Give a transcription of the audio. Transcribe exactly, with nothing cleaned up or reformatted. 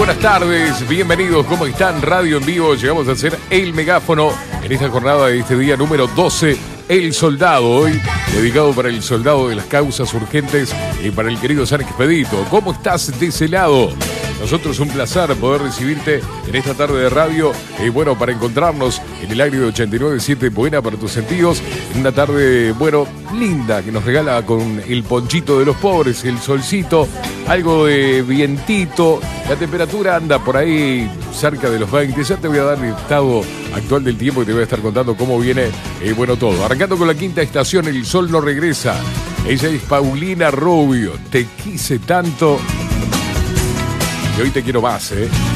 buenas tardes, bienvenidos, ¿cómo están? Radio en vivo, llegamos a hacer el megáfono en esta jornada de este día número doce, El Soldado, hoy dedicado para el soldado de las causas urgentes y para el querido San Expedito. ¿Cómo estás de ese lado? Nosotros un placer poder recibirte en esta tarde de radio y bueno, para encontrarnos en el aire de ochenta y nueve punto siete, buena para tus sentidos, en una tarde, bueno, linda que nos regala con el ponchito de los pobres, el solcito, algo de vientito, la temperatura anda por ahí cerca de los veinte, ya te voy a dar el estado actual del tiempo y te voy a estar contando cómo viene, eh, bueno, todo. Arrancando con la quinta estación, el sol no regresa, ella es Paulina Rubio, te quise tanto. Y hoy te quiero más, ¿eh?